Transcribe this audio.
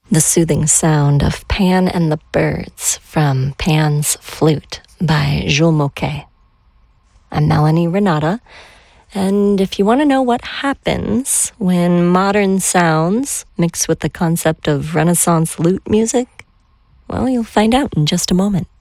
The soothing sound of Pan and the Birds from Pan's Flute by Jules Moquet. I'm Melanie Renata, and if you want to know what happens when modern sounds mix with the concept of Renaissance lute music, well, you'll find out in just a moment.